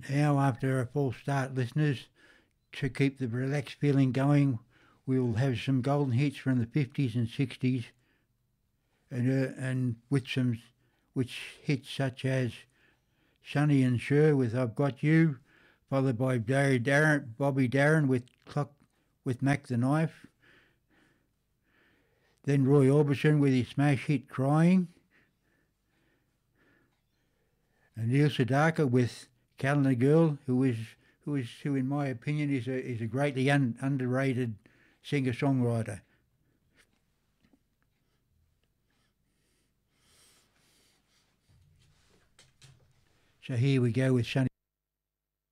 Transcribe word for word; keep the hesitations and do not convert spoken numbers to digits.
Now, after a false start, listeners, to keep the relaxed feeling going, we'll have some golden hits from the fifties and sixties, and uh, and with some which hits such as Sonny and Cher with "I've Got You," followed by Barry Darren, Bobby Darin with "Clock with Mac the Knife," then Roy Orbison with his smash hit "Crying," and Neil Sedaka with "Calendar Girl," who is who is who in my opinion is a is a greatly un, underrated singer-songwriter. So here we go with Sonny.